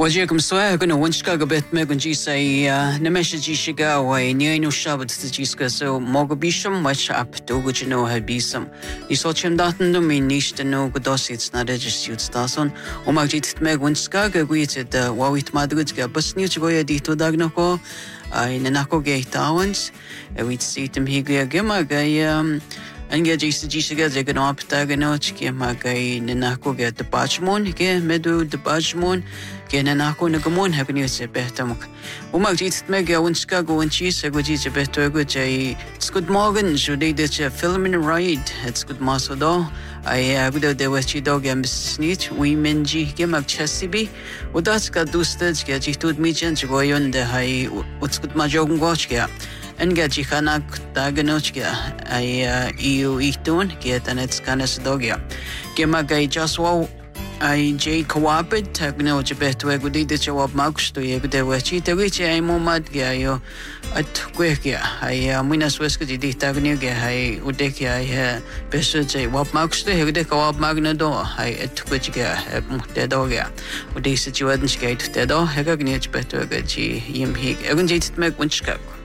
وجيكم سواء كنا ونشكا قبت ما كنجي ساي نمشي جي شجا وينينو شابت تجيسكا سو موجو بيشم وش أب توجو جنو هبيسم يسوتشم داتن دومين نيشتنو قدوسيت نارجس يوتستاسون وما جيت ما ونشكا قويت دا واويت مادرج بس نيوتشويا ديتو داغنوكو أي نناكو جاي تاونس ويت سيتم هيجيا جما جاي أنجا جيس جيسجا زعنا أبتاعنا كي ما كاي نناكو جا دباجمون كي مدو دباجمون كي نناكو نجمون هبني سبهتمك وما جيت تمجا ونشكا ونشي سجودي سبهتوجو جاي سكود مورن شو ديدش فيلم رايد سكود ماسودو أي أقول ده وشي دوغ مسنيت ويمنجي كم أبتشسبي وداس كدوستج كي جيتود ميجن جويون ده هاي وسكود ما جوغن قاش كيا أنجا جيخانا تاغنوش كيا أي إيو إيتون كيا تنتس كانس دوغيا كما كاي جاسواو أي جي كوابد تاغنو جبهت ويقودي ده جواب ماكشتو يقودي وشي تغيشي أي موماد كيا يو أتقوه كيا أي ميناس ويسكو جدي تاغنيو كيا هاي وديك يا هاي بسو جي واب ماكشتو يقودي كواب ماغندو هاي أتقوه كيا مهتدو كيا ودي سجوادنش كيا تهتدو هكا كنيا جبهت ويقودي يمهيك أغن جي تتمك ونشكاكو